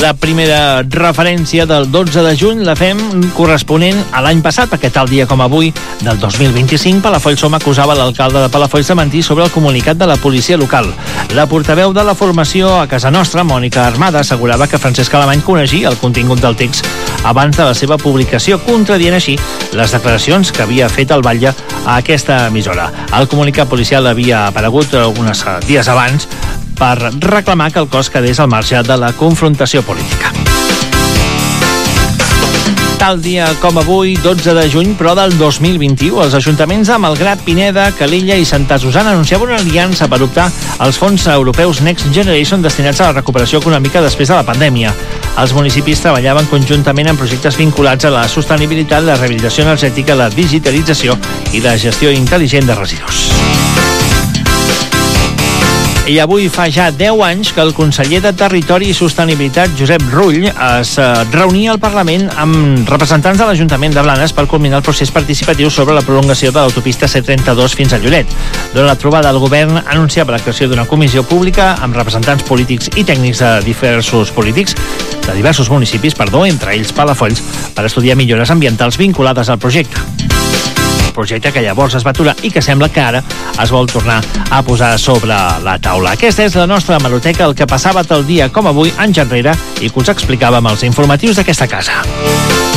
La primera referència del 12 de juny la fem corresponent a l'any passat, perquè tal dia com avui, del 2025, Palafolls-Som acusava l'alcalde de Palafolls de mentir sobre el comunicat de la policia local. La portaveu de la formació a casa nostra, Mònica Armada, assegurava que Francesc Alemany coneixia el contingut del text abans de la seva publicació, contradient així les declaracions que havia fet el batlle a aquesta emissora. El comunicat policial havia aparegut uns dies abans per reclamar que el cos quedés al marge de la confrontació política. Tal dia com avui, 12 de juny, però del 2021, els ajuntaments de Malgrat, Pineda, Calella i Santa Susana anunciaven una aliança per optar als fons europeus Next Generation destinats a la recuperació econòmica després de la pandèmia. Els municipis treballaven conjuntament en projectes vinculats a la sostenibilitat, la rehabilitació energètica, la digitalització i la gestió intel·ligent de residus. I avui fa ja 10 anys que el conseller de Territori i Sostenibilitat, Josep Rull, es reunia al Parlament amb representants de l'Ajuntament de Blanes per culminar el procés participatiu sobre la prolongació de l'autopista C32 fins a Lloret. Durant la trobada, el govern anunciava la creació d'una comissió pública amb representants polítics i tècnics de diversos municipis, entre ells Palafolls, per estudiar millores ambientals vinculades al projecte. Projecte que llavors es va aturar i que sembla que ara es vol tornar a posar sobre la taula. Aquesta és la nostra hemeroteca, el que passava tal dia com avui, anys enrere, i que us explicàvem els informatius d'aquesta casa.